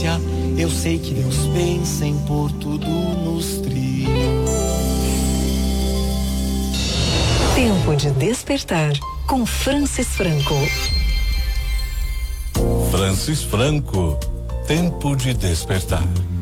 distância, eu sei que Deus pensa em pôr tudo nos trilhos. Tempo de despertar com Francis Franco. Francis Franco, tempo de despertar.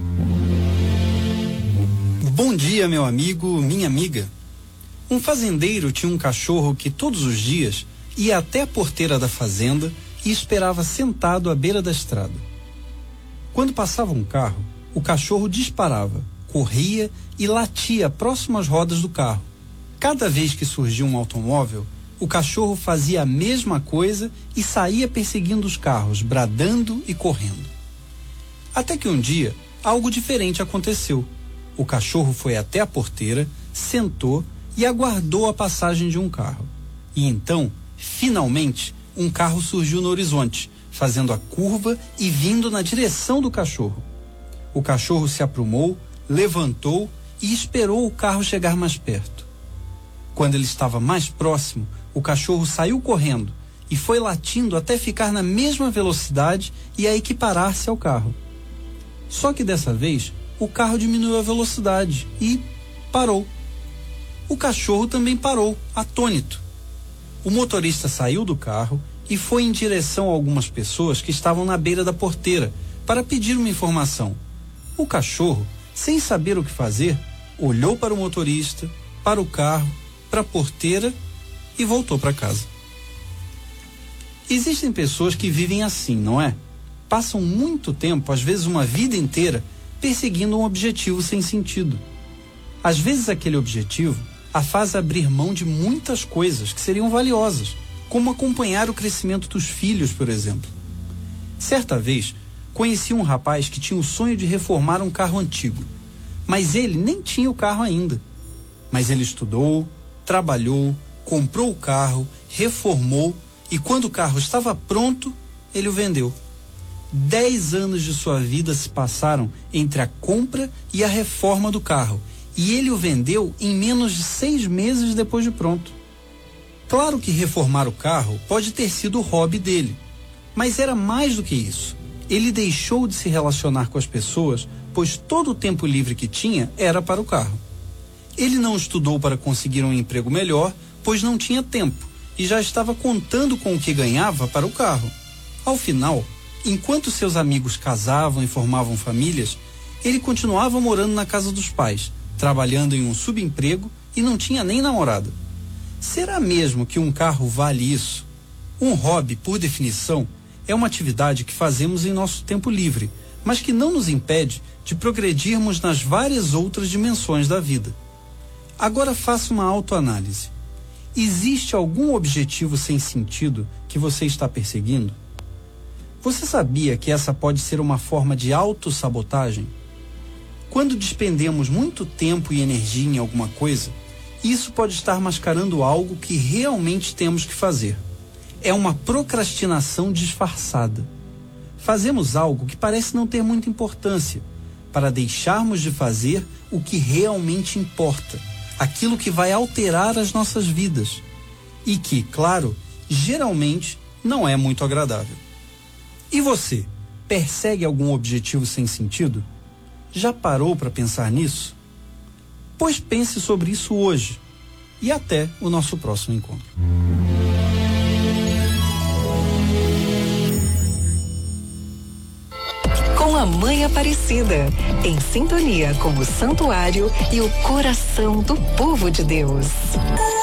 Bom dia, meu amigo, minha amiga. Um fazendeiro tinha um cachorro que todos os dias ia até a porteira da fazenda e esperava sentado à beira da estrada. Quando passava um carro, o cachorro disparava, corria e latia próximo às rodas do carro. Cada vez que surgia um automóvel, o cachorro fazia a mesma coisa e saía perseguindo os carros, bradando e correndo. Até que um dia, algo diferente aconteceu. O cachorro foi até a porteira, sentou e aguardou a passagem de um carro. E então, finalmente, um carro surgiu no horizonte, fazendo a curva e vindo na direção do cachorro. O cachorro se aprumou, levantou e esperou o carro chegar mais perto. Quando ele estava mais próximo, o cachorro saiu correndo e foi latindo até ficar na mesma velocidade e a equiparar-se ao carro. Só que dessa vez, o carro diminuiu a velocidade e parou. O cachorro também parou, atônito. O motorista saiu do carro e foi em direção a algumas pessoas que estavam na beira da porteira para pedir uma informação. O cachorro, sem saber o que fazer, olhou para o motorista, para o carro, para a porteira e voltou para casa. Existem pessoas que vivem assim, não é? Passam muito tempo, às vezes uma vida inteira, perseguindo um objetivo sem sentido. Às vezes aquele objetivo a faz abrir mão de muitas coisas que seriam valiosas, como acompanhar o crescimento dos filhos, por exemplo. Certa vez, conheci um rapaz que tinha o sonho de reformar um carro antigo, mas ele nem tinha o carro ainda. Mas ele estudou, trabalhou, comprou o carro, reformou e quando o carro estava pronto, ele o vendeu. 10 anos de sua vida se passaram entre a compra e a reforma do carro e ele o vendeu em menos de 6 meses depois de pronto. Claro que reformar o carro pode ter sido o hobby dele, mas era mais do que isso. Ele deixou de se relacionar com as pessoas, pois todo o tempo livre que tinha era para o carro. Ele não estudou para conseguir um emprego melhor, pois não tinha tempo e já estava contando com o que ganhava para o carro. Ao final, enquanto seus amigos casavam e formavam famílias, ele continuava morando na casa dos pais, trabalhando em um subemprego e não tinha nem namorada. Será mesmo que um carro vale isso? Um hobby, por definição, é uma atividade que fazemos em nosso tempo livre, mas que não nos impede de progredirmos nas várias outras dimensões da vida. Agora faça uma autoanálise. Existe algum objetivo sem sentido que você está perseguindo? Você sabia que essa pode ser uma forma de autossabotagem? Quando despendemos muito tempo e energia em alguma coisa, isso pode estar mascarando algo que realmente temos que fazer. É uma procrastinação disfarçada. Fazemos algo que parece não ter muita importância, para deixarmos de fazer o que realmente importa, aquilo que vai alterar as nossas vidas, e que, claro, geralmente não é muito agradável. E você, persegue algum objetivo sem sentido? Já parou para pensar nisso? Pois pense sobre isso hoje. E até o nosso próximo encontro. Com a Mãe Aparecida, em sintonia com o santuário e o coração do povo de Deus.